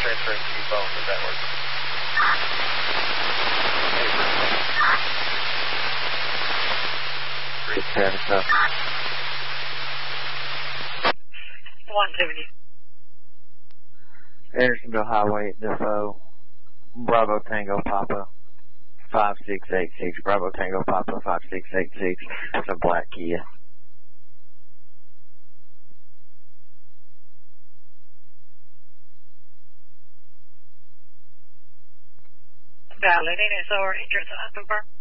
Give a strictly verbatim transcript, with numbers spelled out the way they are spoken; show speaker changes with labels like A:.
A: transferring to your phone. Does that work? Three seven stuff.
B: One seventy.
C: Andersonville Highway at Defoe. Bravo Tango Papa five six eight six. Bravo Tango Papa five six eight six. That's a black Kia.
B: Validating S O R entrance up and burn.